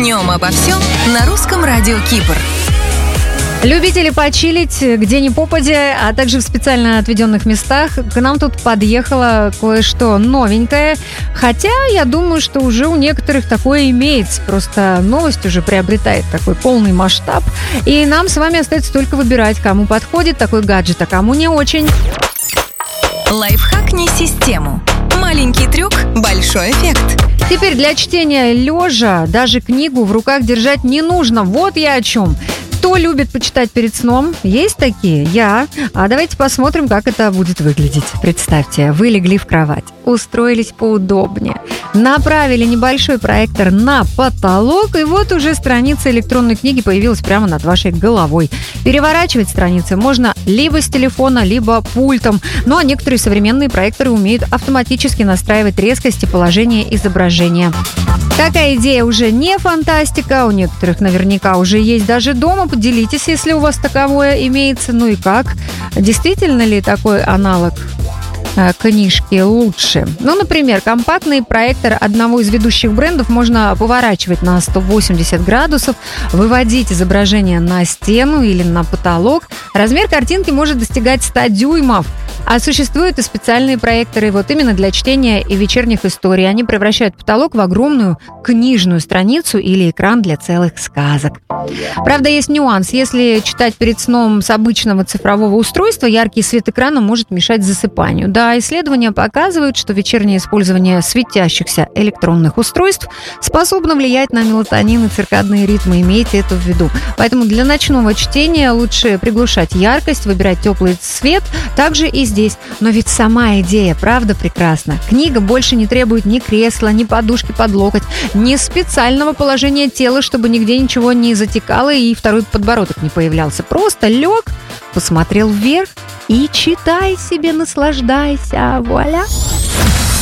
Днем обо всем на русском радио Кипр. Любители почилить где ни попадя, а также в специально отведенных местах, к нам тут подъехало кое-что новенькое. Хотя я думаю, что уже у некоторых такое имеется. Просто новость уже приобретает такой полный масштаб. И нам с вами остается только выбирать, кому подходит такой гаджет, а кому не очень. Лайфхакни систему. Маленький трюк, большой эффект. Теперь для чтения лежа даже книгу в руках держать не нужно. Вот я о чем. Кто любит почитать перед сном? Есть такие? Я. А давайте посмотрим, как это будет выглядеть. Представьте, вы легли в кровать, устроились поудобнее, направили небольшой проектор на потолок, и вот уже страница электронной книги появилась прямо над вашей головой. Переворачивать страницы можно либо с телефона, либо пультом. Ну а некоторые современные проекторы умеют автоматически настраивать резкость и положение изображения. Такая идея уже не фантастика, у некоторых наверняка уже есть даже дома. Поделитесь, если у вас таковое имеется. Ну и как? Действительно ли такой аналог книжки лучше? Ну, например, компактный проектор одного из ведущих брендов можно поворачивать на 180 градусов, выводить изображение на стену или на потолок. Размер картинки может достигать 100 дюймов. А существуют и специальные проекторы вот именно для чтения и вечерних историй. Они превращают потолок в огромную книжную страницу или экран для целых сказок. Правда, есть нюанс. Если читать перед сном с обычного цифрового устройства, яркий свет экрана может мешать засыпанию. Да, исследования показывают, что вечернее использование светящихся электронных устройств способно влиять на мелатонин и циркадные ритмы. Имейте это в виду. Поэтому для ночного чтения лучше приглушать яркость, выбирать теплый цвет. Также и здесь. Но ведь сама идея, правда, прекрасна. Книга больше не требует ни кресла, ни подушки под локоть, ни специального положения тела, чтобы нигде ничего не затекало и второй подбородок не появлялся. Просто лег, посмотрел вверх и читай себе, наслаждайся. Вуаля!